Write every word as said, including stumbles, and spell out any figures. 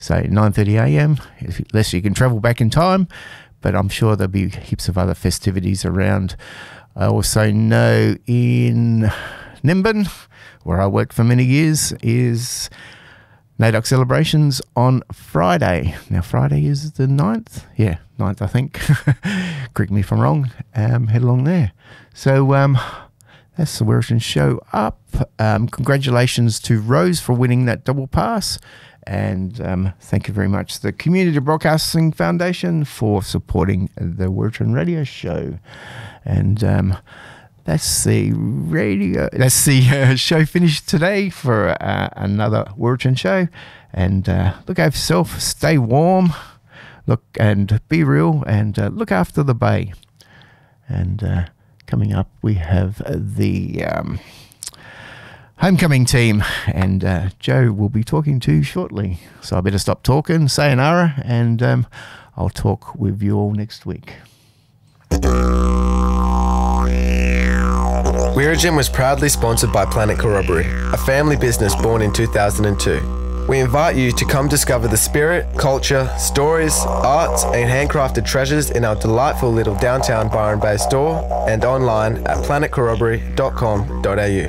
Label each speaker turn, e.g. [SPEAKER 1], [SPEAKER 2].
[SPEAKER 1] say nine thirty a m, unless you can travel back in time, but I'm sure there'll be heaps of other festivities around. I also know in Nimbin, where I worked for many years, is NAIDOC celebrations on Friday. Now, Friday is the ninth? Yeah, ninth, I think. Correct me if I'm wrong. Um, head along there. So, um, that's the Wiratton Show up. Um, congratulations to Rose for winning that double pass. And um, thank you very much to the Community Broadcasting Foundation for supporting the Wiratton Radio Show. And um, that's the radio. That's the uh, show finished today for uh, another Wiratton Show. And uh, look after yourself. Stay warm. Look and be real. And uh, look after the bay. And uh, coming up, we have the um, homecoming team. And uh, Joe will be talking to you shortly. So I better stop talking. Sayonara. And um, I'll talk with you all next week.
[SPEAKER 2] Wiratton was proudly sponsored by Planet Corroboree, a family business born in two thousand two. We invite you to come discover the spirit, culture, stories, arts and handcrafted treasures in our delightful little downtown Byron Bay store and online at planet corroboree dot com dot a u.